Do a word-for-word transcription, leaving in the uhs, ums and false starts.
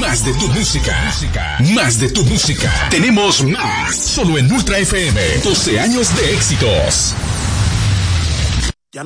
Más de tu música. Más de tu música. Tenemos más. Solo en Ultra F M. doce años de éxitos.